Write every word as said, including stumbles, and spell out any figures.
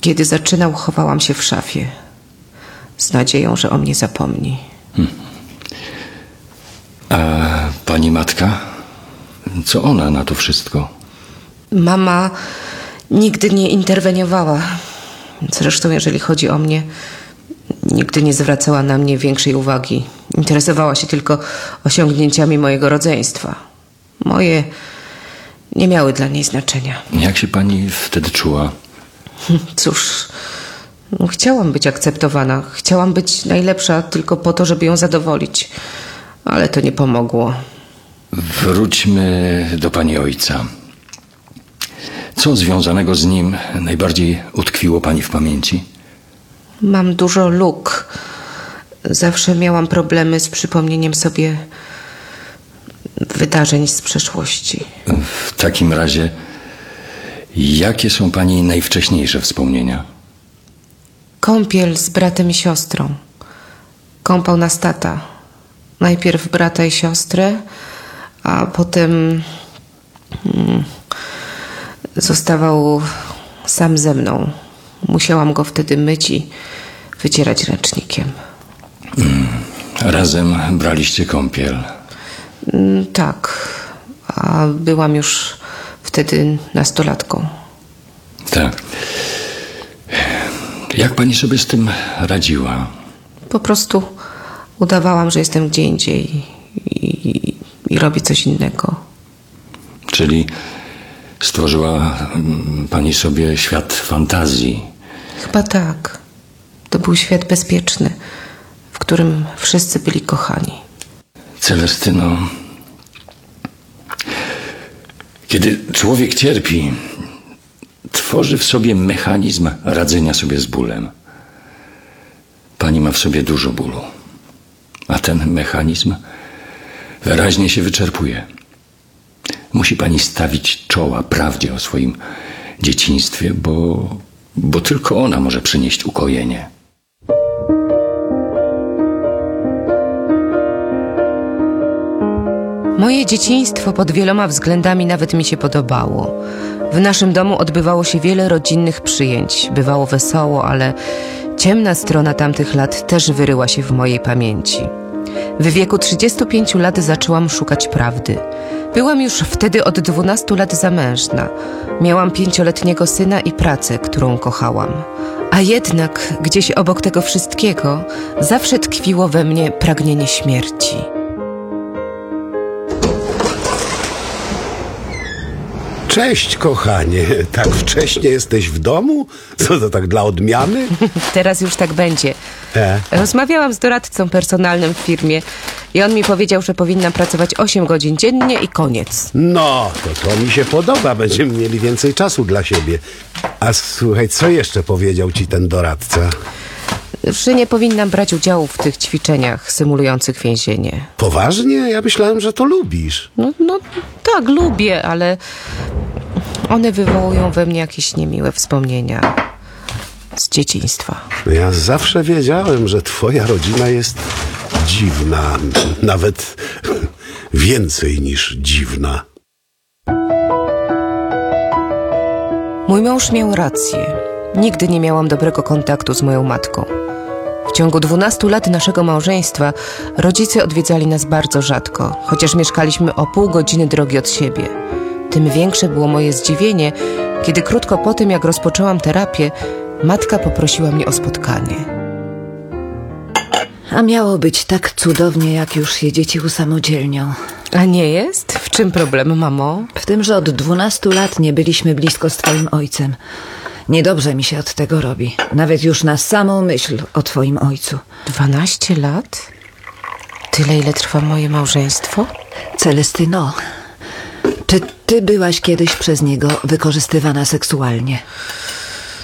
Kiedy zaczynał, chowałam się w szafie. Z nadzieją, że o mnie zapomni. Hmm. A pani matka? Co ona na to wszystko? Mama nigdy nie interweniowała. Zresztą, jeżeli chodzi o mnie, nigdy nie zwracała na mnie większej uwagi. Interesowała się tylko osiągnięciami mojego rodzeństwa. Moje nie miały dla niej znaczenia. Jak się pani wtedy czuła? Cóż, no, chciałam być akceptowana. Chciałam być najlepsza tylko po to, żeby ją zadowolić. Ale to nie pomogło. Wróćmy do pani ojca. Co związanego z nim najbardziej utkwiło pani w pamięci? Mam dużo luk. Zawsze miałam problemy z przypomnieniem sobie wydarzeń z przeszłości. W takim razie, jakie są pani najwcześniejsze wspomnienia? Kąpiel z bratem i siostrą. Kąpał nas tata. Najpierw brata i siostrę, a potem hmm, zostawał sam ze mną. Musiałam go wtedy myć i wycierać ręcznikiem. Hmm. Razem braliście kąpiel? Hmm, tak, a byłam już wtedy nastolatką. Tak. Jak pani sobie z tym radziła? Po prostu udawałam, że jestem gdzie indziej i, i, i robię coś innego. Czyli stworzyła pani sobie świat fantazji? Chyba tak. To był świat bezpieczny, w którym wszyscy byli kochani. Celestyno, kiedy człowiek cierpi, tworzy w sobie mechanizm radzenia sobie z bólem. Pani ma w sobie dużo bólu, a ten mechanizm wyraźnie się wyczerpuje. Musi pani stawić czoła prawdzie o swoim dzieciństwie, bo, bo tylko ona może przynieść ukojenie. Moje dzieciństwo pod wieloma względami nawet mi się podobało. W naszym domu odbywało się wiele rodzinnych przyjęć. Bywało wesoło, ale ciemna strona tamtych lat też wyryła się w mojej pamięci. W wieku trzydziestu pięciu lat zaczęłam szukać prawdy. Byłam już wtedy od dwunastu lat zamężna. Miałam pięcioletniego syna i pracę, którą kochałam. A jednak gdzieś obok tego wszystkiego zawsze tkwiło we mnie pragnienie śmierci. Cześć, kochanie. Tak wcześnie jesteś w domu? Co to tak dla odmiany? Teraz już tak będzie. E? Rozmawiałam z doradcą personalnym w firmie i on mi powiedział, że powinnam pracować osiem godzin dziennie i koniec. No, to to mi się podoba. Będziemy mieli więcej czasu dla siebie. A słuchaj, co jeszcze powiedział ci ten doradca? Że nie powinnam brać udziału w tych ćwiczeniach symulujących więzienie. Poważnie? Ja myślałem, że to lubisz. No, no tak, lubię, ale one wywołują we mnie jakieś niemiłe wspomnienia z dzieciństwa. Ja zawsze wiedziałem, że twoja rodzina jest dziwna. Nawet więcej niż dziwna. Mój mąż miał rację. Nigdy nie miałam dobrego kontaktu z moją matką. W ciągu dwunastu lat naszego małżeństwa rodzice odwiedzali nas bardzo rzadko, chociaż mieszkaliśmy o pół godziny drogi od siebie. Tym większe było moje zdziwienie, kiedy krótko po tym, jak rozpoczęłam terapię, matka poprosiła mnie o spotkanie. A miało być tak cudownie, jak już się dzieci usamodzielnią. A nie jest? W czym problem, mamo? W tym, że od dwunastu lat nie byliśmy blisko z twoim ojcem. Niedobrze mi się od tego robi. Nawet już na samą myśl o twoim ojcu. Dwanaście lat? Tyle, ile trwa moje małżeństwo? Celestyno, czy ty byłaś kiedyś przez niego wykorzystywana seksualnie?